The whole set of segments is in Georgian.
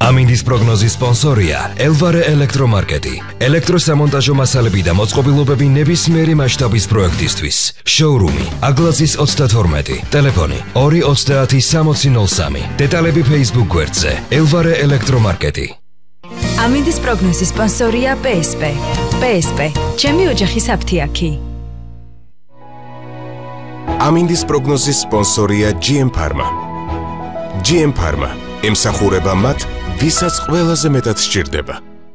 ამინდის პროგნოზის სპონსორია ელვარე ელექტრომარკეტი. ელექტროსამონტაჟო მასალები და მოწყობილობები ნებისმიერი მასშტაბის პროექტისთვის. შოურუმი აგლაძის 32, ტელეფონი 230 დეტალები Facebook გვერდზე ელვარე ელექტრომარკეტი. ამინდის პროგნოზის სპონსორია PSP. PSP, ჩემი ოჯახის აფთიაქი. ამინდის პროგნოზის სპონსორია GM Pharma. GM Pharma ემსახურება მათ, ვისაც ყველაზე მეტად სჭირდება.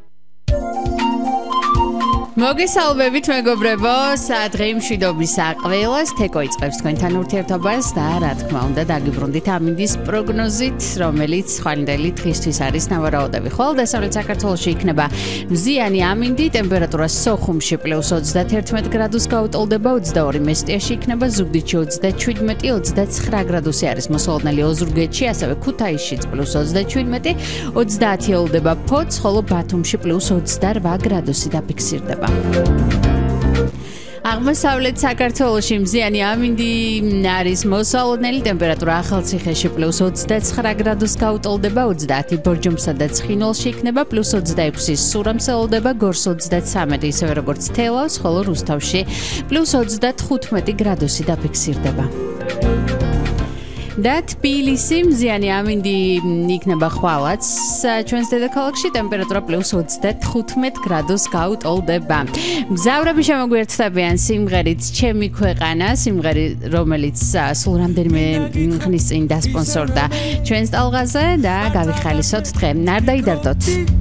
მოგესალმებით მეგობრებო, სადღე მშვიდობის აყველას, თეკო იწყებს თქვენთან ურთიერთობას და რა თქმა უნდა დაგიბრუნდით ამინდის პროგნოზით, რომელიც ხვალინდელი დღისთვის არის ნავარაუდები. ხოლო დასავლეთ საქართველოში იქნება მზიანი ამინდი, ტემპერატურა სოხუმში +21 გრადუს გაუტოლდება, 22 მესტიაში იქნება, ზუგდიდში 27, 29 გრადუსი არის მოსალოდნელი ოზურგეთში, ასევე ქუთაისშიც +27, 30 ელოდება ფოთს, ხოლო ბათუმში +28 გრადუსი დაფიქსირდება. აღმოსავლეთ საქართველოში მზიანი ამინდი არის მოსალოდნელი, ტემპერატურა ახალციხეში +29 გრადუს გაუტოლდება, 30 ბორჯომსა და ცხინვალში იქნება, +26 სურამს ელოდება, გორს 33, ისევე როგორც თელავს, ხოლო რუსთავში +35 გრადუსი დაფიქსირდება. და თბილისი მზიანი ამინდი იქნება ხვალაც ჩვენს დედაქალაქში, ტემპერატურა +25 გრადუს გაუტოლდება. მგზავრები შემოგვიერთდებიან სიმღერით ჩემი ქვეყანა, სიმღერი რომელიც სულ რამდენიმე ხნის წინ დასპონსორდა ჩვენს ტალღაზე და გავიხალისოთ დღე. ნარდაიდარდოთ.